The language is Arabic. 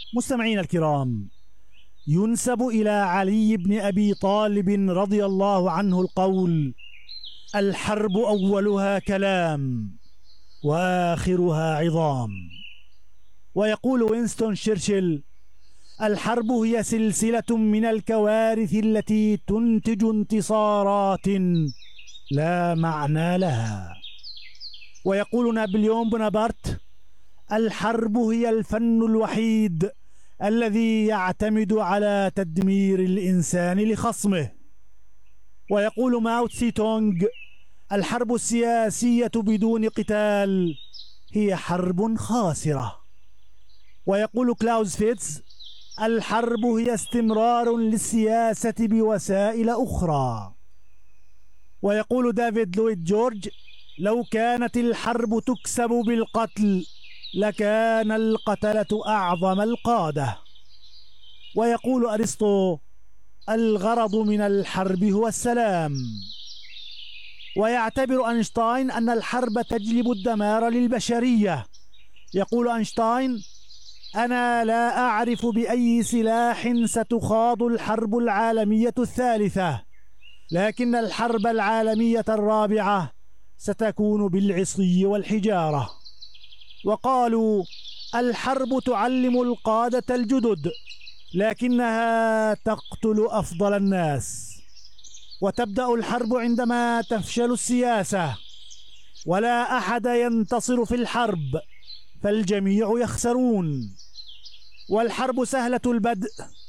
مستمعين الكرام، ينسب إلى علي بن أبي طالب رضي الله عنه القول: الحرب أولها كلام وآخرها عظام. ويقول وينستون تشرشل: الحرب هي سلسلة من الكوارث التي تنتج انتصارات لا معنى لها. ويقول نابليون بونابرت: الحرب هي الفن الوحيد الذي يعتمد على تدمير الإنسان لخصمه. ويقول ماو تسي تونغ: الحرب السياسية بدون قتال هي حرب خاسرة. ويقول كلاوز فيتز: الحرب هي استمرار للسياسة بوسائل أخرى. ويقول دافيد لويد جورج: لو كانت الحرب تكسب بالقتل لكان القتلة أعظم القادة. ويقول أرسطو: الغرض من الحرب هو السلام. ويعتبر أينشتاين أن الحرب تجلب الدمار للبشرية. يقول أينشتاين: أنا لا أعرف بأي سلاح ستخاض الحرب العالمية الثالثة، لكن الحرب العالمية الرابعة ستكون بالعصي والحجارة. وقالوا: الحرب تعلم القادة الجدد، لكنها تقتل أفضل الناس. وتبدأ الحرب عندما تفشل السياسة، ولا أحد ينتصر في الحرب، فالجميع يخسرون. والحرب سهلة البدء